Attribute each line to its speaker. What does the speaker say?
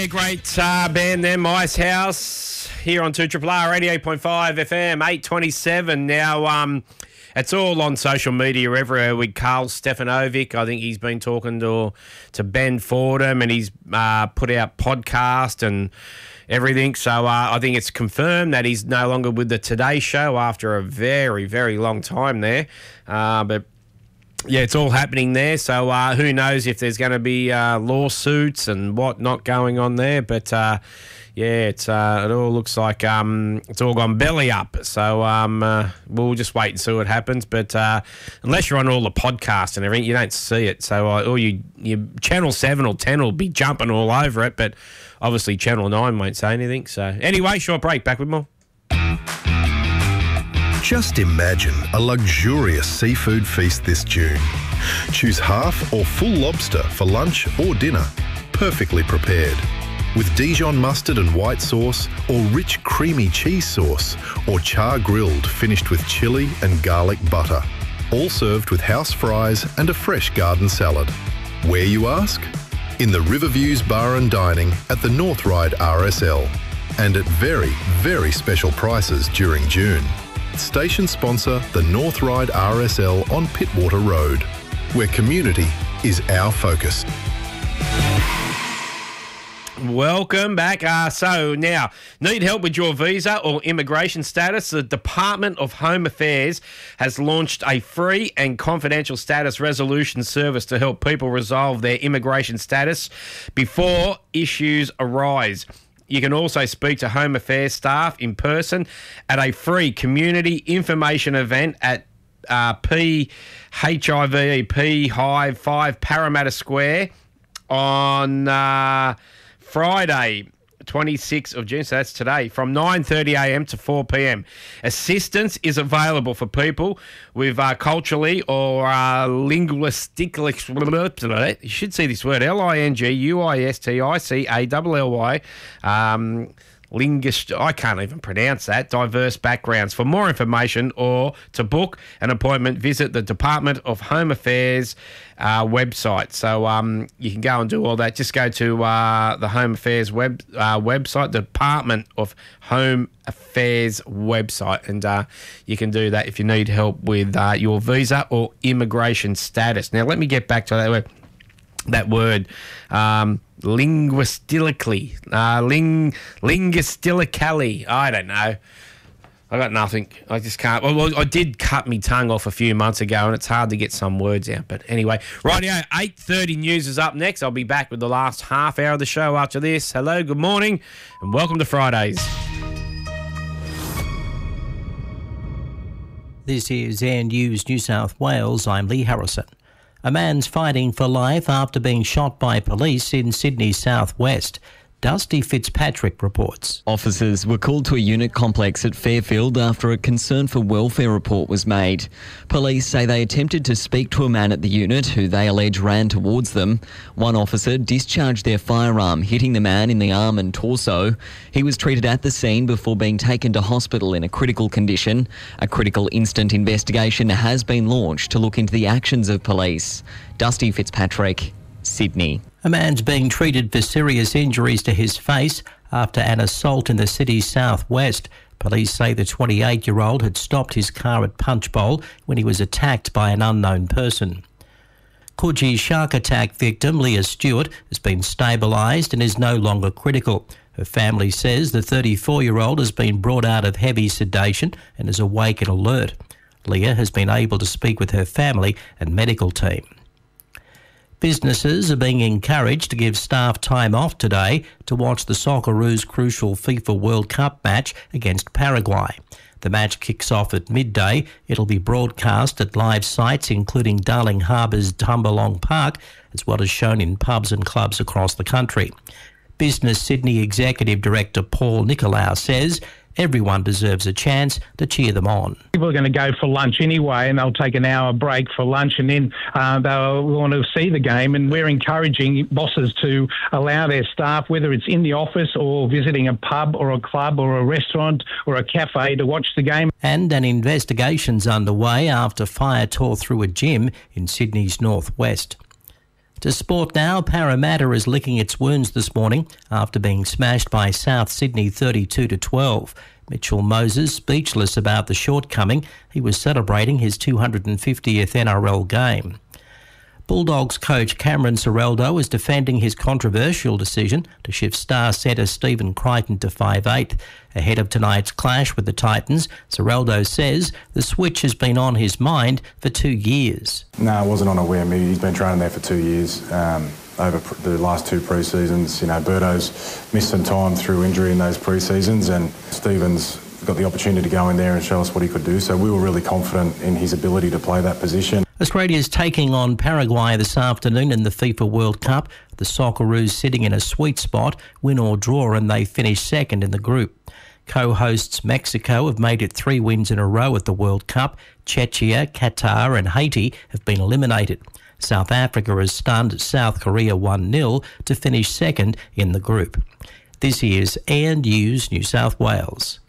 Speaker 1: Great band there, Mice House, here on 2RRR 88.5 FM, 8:27. Now, it's all on social media everywhere with Carl Stefanovic. I think he's been talking to Ben Fordham, and he's put out podcast and everything. So I think it's confirmed that he's no longer with the Today Show after a very, very long time there. But yeah, it's all happening there. So who knows if there's going to be lawsuits and whatnot going on there. But it all looks like it's all gone belly up. So we'll just wait and see what happens. But unless you're on all the podcasts and everything, you don't see it. So all your Channel 7 or 10 will be jumping all over it. But obviously Channel 9 won't say anything. So anyway, short break. Back with more.
Speaker 2: Just imagine a luxurious seafood feast this June. Choose half or full lobster for lunch or dinner, perfectly prepared. With Dijon mustard and white sauce, or rich creamy cheese sauce, or char grilled finished with chilli and garlic butter. All served with house fries and a fresh garden salad. Where, you ask? In the Riverviews Bar and Dining at the North Ryde RSL. And at very, very special prices during June. Station sponsor the North Ryde RSL on Pittwater Road, where community is our focus.
Speaker 1: Welcome back. So now, need help with your visa or immigration status? The Department of Home Affairs has launched a free and confidential status resolution service to help people resolve their immigration status before issues arise. You can also speak to Home Affairs staff in person at a free community information event at PHIVE 5 Parramatta Square on Friday, 26th of June, so that's today, from 9:30am to 4pm. Assistance is available for people with culturally or linguistically, you should see this word, LINGUISTICALLY, I can't even pronounce that, diverse backgrounds. For more information or to book an appointment, visit the Department of Home Affairs website. So you can go and do all that. Just go to the Home Affairs website, the Department of Home Affairs website, and you can do that if you need help with your visa or immigration status. Now, let me get back to that word. Linguistically, I don't know. I got nothing. I just can't. Well, I did cut my tongue off a few months ago, and it's hard to get some words out. But anyway, rightio, 8:30 news is up next. I'll be back with the last half hour of the show after this. Hello, good morning, and welcome to Fridays.
Speaker 3: This is Air News New South Wales. I'm Lee Harrison. A man's fighting for life after being shot by police in Sydney's southwest. Dusty Fitzpatrick reports.
Speaker 4: Officers were called to a unit complex at Fairfield after a concern for welfare report was made. Police say they attempted to speak to a man at the unit who they allege ran towards them. One officer discharged their firearm, hitting the man in the arm and torso. He was treated at the scene before being taken to hospital in a critical condition. A critical incident investigation has been launched to look into the actions of police. Dusty Fitzpatrick, Sydney.
Speaker 3: A man's being treated for serious injuries to his face after an assault in the city's southwest. Police say the 28-year-old had stopped his car at Punchbowl when he was attacked by an unknown person. Coogee shark attack victim Leah Stewart has been stabilised and is no longer critical. Her family says the 34-year-old has been brought out of heavy sedation and is awake and alert. Leah has been able to speak with her family and medical team. Businesses are being encouraged to give staff time off today to watch the Socceroos' crucial FIFA World Cup match against Paraguay. The match kicks off at midday. It'll be broadcast at live sites including Darling Harbour's Tumbalong Park, as well as shown in pubs and clubs across the country. Business Sydney Executive Director Paul Nicolau says everyone deserves a chance to cheer them on.
Speaker 5: People are going to go for lunch anyway, and they'll take an hour break for lunch, and then they'll want to see the game. And we're encouraging bosses to allow their staff, whether it's in the office or visiting a pub or a club or a restaurant or a cafe, to watch the game.
Speaker 3: And an investigation's underway after fire tore through a gym in Sydney's northwest. To sport now, Parramatta is licking its wounds this morning after being smashed by South Sydney 32-12. Mitchell Moses speechless about the shortcoming. He was celebrating his 250th NRL game. Bulldogs coach Cameron Ciraldo is defending his controversial decision to shift star centre Stephen Crichton to 5'8". Ahead of tonight's clash with the Titans, Ciraldo says the switch has been on his mind for 2 years.
Speaker 6: No, it wasn't on a whim. He's been training there for 2 years. Over the last 2 pre-seasons, Birdo's missed some time through injury in those pre-seasons, and Stephen's got the opportunity to go in there and show us what he could do. So we were really confident in his ability to play that position.
Speaker 3: Australia's taking on Paraguay this afternoon in the FIFA World Cup. The Socceroos sitting in a sweet spot, win or draw, and they finish second in the group. Co-hosts Mexico have made it 3 wins in a row at the World Cup. Czechia, Qatar and Haiti have been eliminated. South Africa has stunned South Korea 1-0 to finish second in the group. This is Air News New South Wales.